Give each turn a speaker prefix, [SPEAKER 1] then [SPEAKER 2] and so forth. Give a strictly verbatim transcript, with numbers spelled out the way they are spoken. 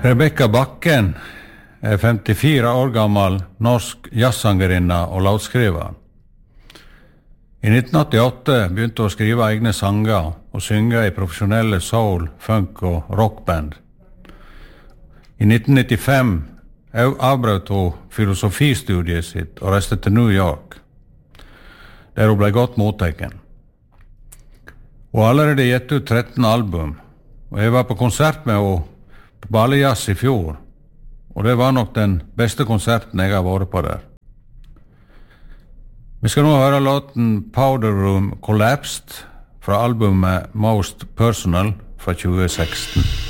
[SPEAKER 1] Rebecca Bakken er femtifire år gammel norsk jazzsangerinne og låtskriver. I nitten åttiåtte begynte hun å skrive egne sanger og synge i profesjonelle soul, funk og rockband. I nitten nittifem avbrøt hun filosofistudiet sitt og reiste til New York, der hun ble godt mottaken. Hun har allerede gitt ut tretten album, og jeg var på konsert med henne på Bali Jazz i fjor, og det var nok den beste konserten jeg har vært på der. Vi skal nå høre låten Powder Room Collapsed fra albumet Most Personal fra tjue seksten.